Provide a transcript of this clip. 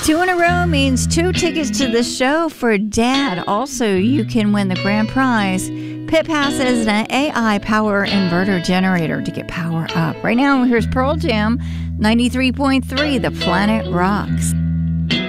2 in a row means 2 tickets to the show for Dad. Also, you can win the grand prize. Pit passes an AI power inverter generator to get power up. Right now, here's Pearl Jam, 93.3, The Planet Rocks.